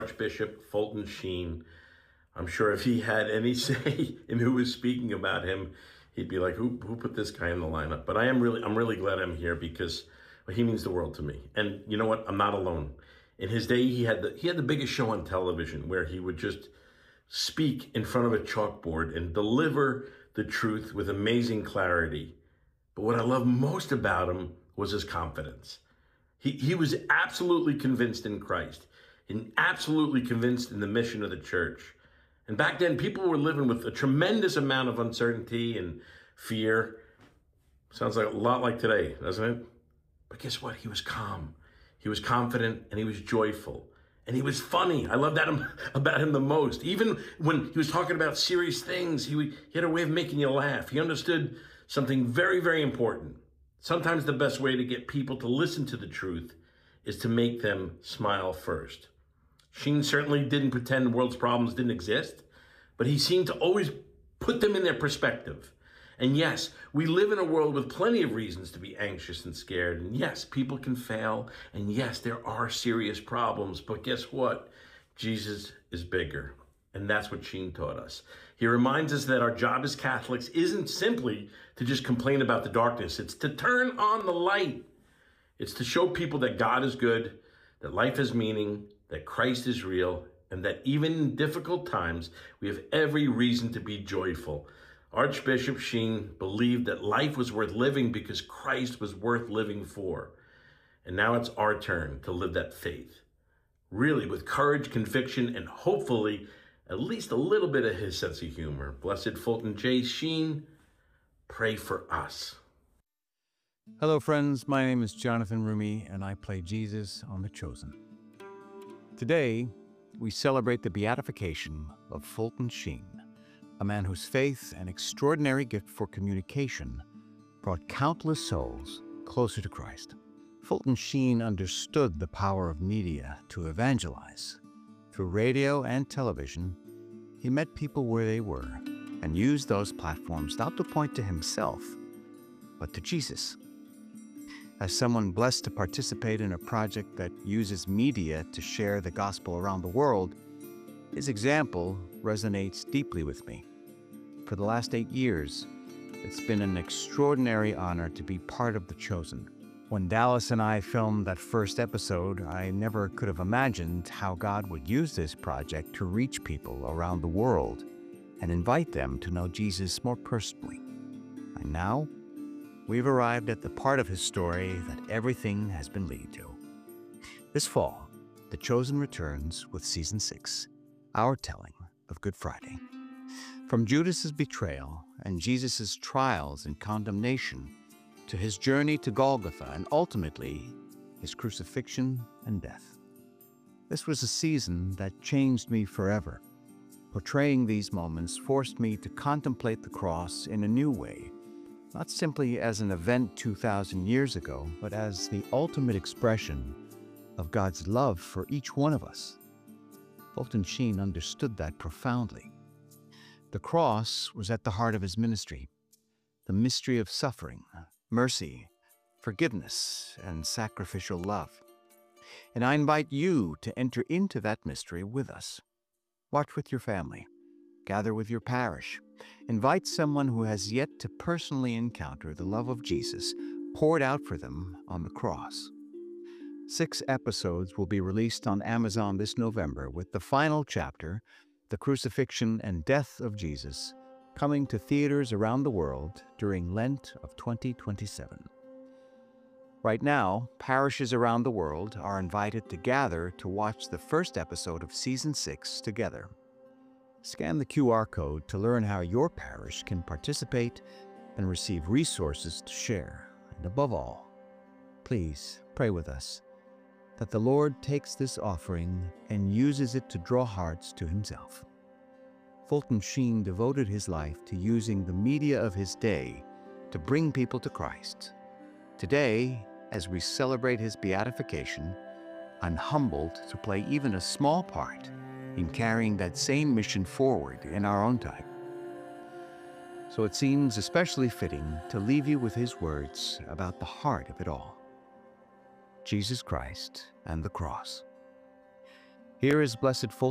Archbishop Fulton Sheen. I'm sure if he had any say in who was speaking about him, he'd be like, who put this guy in the lineup? But I'm really glad I'm here because well, he means the world to me. And you know what? I'm not alone. In his day, he had the biggest show on television where he would just speak in front of a chalkboard and deliver the truth with amazing clarity. But what I love most about him was his confidence. He was absolutely convinced in Christ and absolutely convinced in the mission of the church. And back then, people were living with a tremendous amount of uncertainty and fear. Sounds like a lot like today, doesn't it? But guess what? He was calm. He was confident and he was joyful. And he was funny. I love that about him the most. Even when he was talking about serious things, he had a way of making you laugh. He understood something very, very important. Sometimes the best way to get people to listen to the truth is to make them smile first. Sheen certainly didn't pretend the world's problems didn't exist, but he seemed to always put them in their perspective. And yes, we live in a world with plenty of reasons to be anxious and scared. And yes, people can fail. And yes, there are serious problems. But guess what? Jesus is bigger. And that's what Sheen taught us. He reminds us that our job as Catholics isn't simply to just complain about the darkness. It's to turn on the light. It's to show people that God is good, that life has meaning, that Christ is real, and that even in difficult times, we have every reason to be joyful. Archbishop Sheen believed that life was worth living because Christ was worth living for. And now it's our turn to live that faith. Really, with courage, conviction, and hopefully at least a little bit of his sense of humor. Blessed Fulton J. Sheen, pray for us. Hello, friends. My name is Jonathan Rumi, and I play Jesus on The Chosen. Today, we celebrate the beatification of Fulton Sheen, a man whose faith and extraordinary gift for communication brought countless souls closer to Christ. Fulton Sheen understood the power of media to evangelize. Through radio and television, he met people where they were and used those platforms not to point to himself, but to Jesus. As someone blessed to participate in a project that uses media to share the gospel around the world, his example resonates deeply with me. For the last 8 years, it's been an extraordinary honor to be part of The Chosen. When Dallas and I filmed that first episode, I never could have imagined how God would use this project to reach people around the world and invite them to know Jesus more personally. And now, we've arrived at the part of his story that everything has been leading to. This fall, The Chosen returns with Season 6, our telling of Good Friday. From Judas's betrayal and Jesus' trials and condemnation to his journey to Golgotha and ultimately his crucifixion and death. This was a season that changed me forever. Portraying these moments forced me to contemplate the cross in a new way, not simply as an event 2,000 years ago, but as the ultimate expression of God's love for each one of us. Fulton Sheen understood that profoundly. The cross was at the heart of his ministry, the mystery of suffering, mercy, forgiveness, and sacrificial love. And I invite you to enter into that mystery with us. Watch with your family. Gather with your parish. Invite someone who has yet to personally encounter the love of Jesus poured out for them on the cross. 6 episodes will be released on Amazon this November, with the final chapter, The Crucifixion and Death of Jesus, coming to theaters around the world during Lent of 2027. Right now, parishes around the world are invited to gather to watch the first episode of Season 6 together. Scan the QR code to learn how your parish can participate and receive resources to share. And above all, please pray with us that the Lord takes this offering and uses it to draw hearts to himself. Fulton Sheen devoted his life to using the media of his day to bring people to Christ. Today, as we celebrate his beatification, I'm humbled to play even a small part in carrying that same mission forward in our own time. So it seems especially fitting to leave you with his words about the heart of it all: Jesus Christ and the cross. Here is Blessed Fulton